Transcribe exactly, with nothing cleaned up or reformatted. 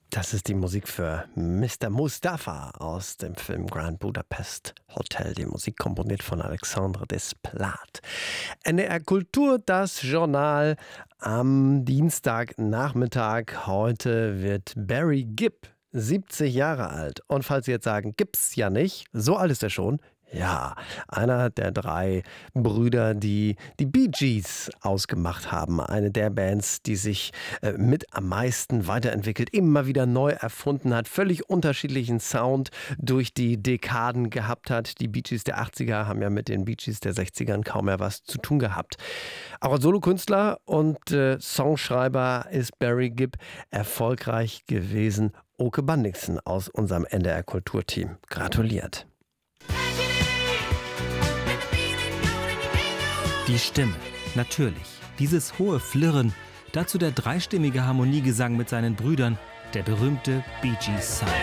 Das ist die Musik für Mister Mustafa aus dem Film Grand Budapest Hotel. Die Musik komponiert von Alexandre Desplat. N D R Kultur, das Journal am Dienstagnachmittag. Heute wird Barry Gibb siebzig Jahre alt. Und falls Sie jetzt sagen, gibt's ja nicht, so alt ist er schon. Ja, einer der drei Brüder, die die Bee Gees ausgemacht haben. Eine der Bands, die sich äh, mit am meisten weiterentwickelt, immer wieder neu erfunden hat, völlig unterschiedlichen Sound durch die Dekaden gehabt hat. Die Bee Gees der achtziger haben ja mit den Bee Gees der sechzigern kaum mehr was zu tun gehabt. Auch als Solokünstler und äh, Songschreiber ist Barry Gibb erfolgreich gewesen. Oke Bandingsen aus unserem N D R Kulturteam gratuliert. Die Stimme, natürlich. Dieses hohe Flirren, dazu der dreistimmige Harmoniegesang mit seinen Brüdern, der berühmte Bee Gees Sound.